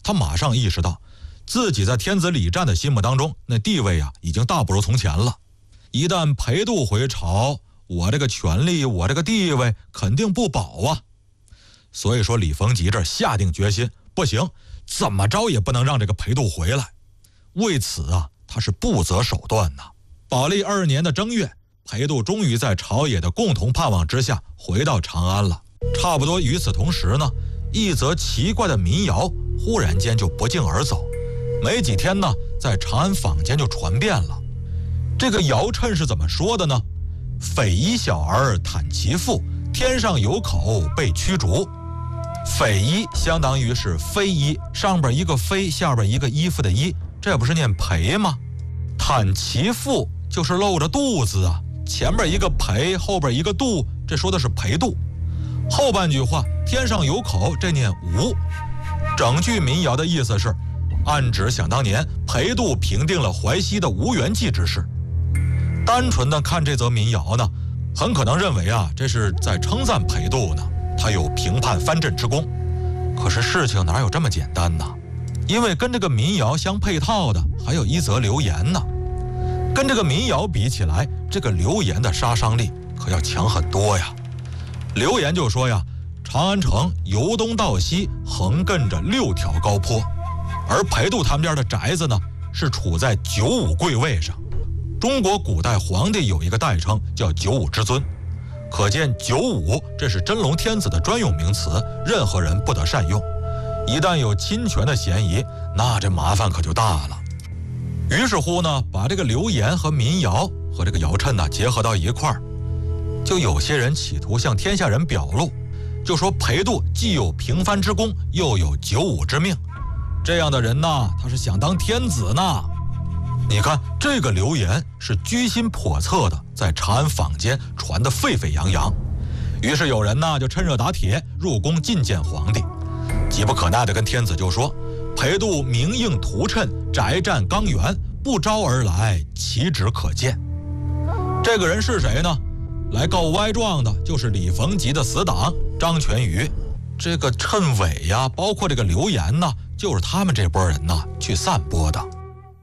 他马上意识到自己在天子李湛的心目当中那地位啊已经大不如从前了。一旦裴度回朝，我这个权力，我这个地位肯定不保啊。所以说李逢吉这下定决心，不行，怎么着也不能让这个裴度回来。为此啊，他是不择手段呐。宝历2年的正月，裴度终于在朝野的共同盼望之下回到长安了。差不多与此同时呢，一则奇怪的民谣忽然间就不胫而走，没几天呢，在长安坊间就传遍了。这个谣谶是怎么说的呢？匪夷小儿袒其腹，天上有口被驱逐。匪夷相当于是非衣，上边一个非，下边一个衣服的衣，这不是念裴吗？袒其腹就是露着肚子啊，前边一个裴，后边一个度，这说的是裴度。后半句话天上有口，这念无。整句民谣的意思是暗指想当年裴度平定了淮西的吴元济之事。单纯的看这则民谣呢，很可能认为啊，这是在称赞裴度呢，他有平叛藩镇之功。可是事情哪有这么简单呢？因为跟这个民谣相配套的还有一则流言呢。跟这个民谣比起来，这个流言的杀伤力可要强很多呀。流言就说呀，长安城由东到西横亘着6条高坡，而裴度他们家的宅子呢，是处在95贵位上。中国古代皇帝有一个代称叫95之尊，可见95这是真龙天子的专用名词，任何人不得善用。一旦有侵权的嫌疑，那这麻烦可就大了。于是乎呢，把这个流言和民谣和这个谣谶呢结合到一块儿，就有些人企图向天下人表露，就说裴度既有平藩之功，又有95之命，这样的人呢，他是想当天子呢。你看这个流言是居心叵测的，在长安坊间传得沸沸扬扬。于是有人呢就趁热打铁，入宫觐见皇帝，急不可耐地跟天子就说，裴度明应图谶，宅占冈原，不招而来，其旨可见。这个人是谁呢？来告歪状的就是李逢吉的死党张全瑜。这个谶伪呀，包括这个流言呢，就是他们这波人呢去散播的。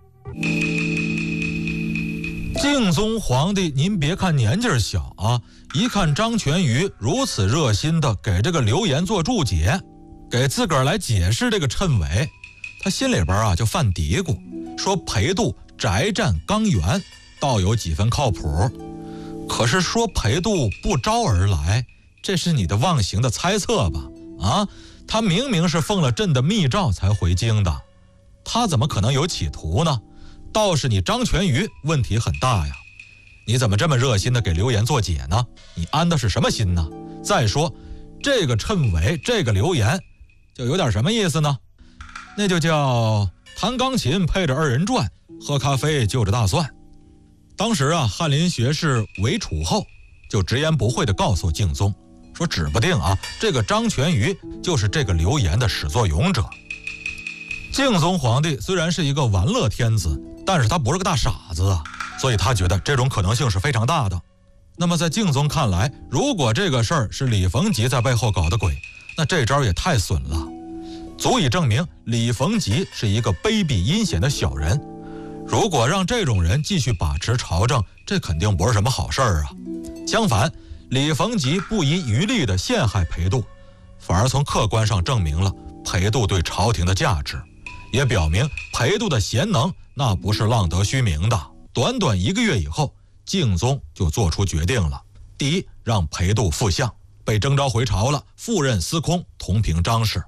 敬宗皇帝您别看年纪小啊，一看张全瑜如此热心的给这个流言做注解，给自个儿来解释这个谶伪，他心里边啊就犯嘀咕，说裴度宅占冈原倒有几分靠谱，可是说裴度不招而来，这是你的妄行的猜测吧？啊，他明明是奉了朕的密诏才回京的，他怎么可能有企图呢？倒是你张全瑜问题很大呀，你怎么这么热心的给流言做解呢？你安的是什么心呢？再说这个谶伪，这个流言就有点什么意思呢？那就叫弹钢琴配着2人转，喝咖啡就着大蒜。当时啊，翰林学士韦楚后就直言不讳地告诉敬宗，说指不定啊，这个张全瑜就是这个流言的始作俑者。敬宗皇帝虽然是一个玩乐天子，但是他不是个大傻子啊，所以他觉得这种可能性是非常大的。那么在敬宗看来，如果这个事儿是李逢吉在背后搞的鬼，那这招也太损了，足以证明李逢吉是一个卑鄙阴险的小人。如果让这种人继续把持朝政，这肯定不是什么好事儿啊。相反，李逢吉不遗余力地陷害裴度，反而从客观上证明了裴度对朝廷的价值，也表明裴度的贤能那不是浪得虚名的。短短1个月以后，敬宗就做出决定了。第一，让裴度复相，被征召回朝了，复任司空，同平章事。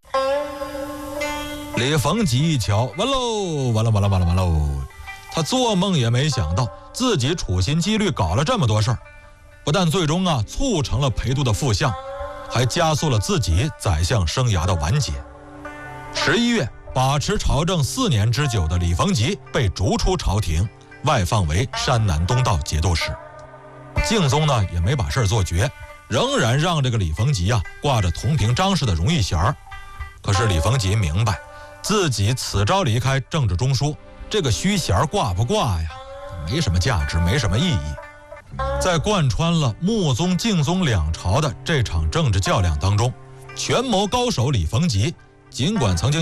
李逢吉一瞧，完喽，他做梦也没想到自己处心积虑搞了这么多事儿，不但最终啊促成了裴度的复相，还加速了自己宰相生涯的完结。11月，把持朝政4年之久的李逢吉被逐出朝廷，外放为山南东道节度使。敬宗呢也没把事儿做绝，仍然让这个李逢吉啊挂着同平章事的荣誉衔儿。可是李逢吉明白，自己此朝离开政治中枢，这个虚衔挂不挂呀，没什么价值，没什么意义。在贯穿了穆宗、敬宗2朝的这场政治较量当中，权谋高手李逢吉尽管曾经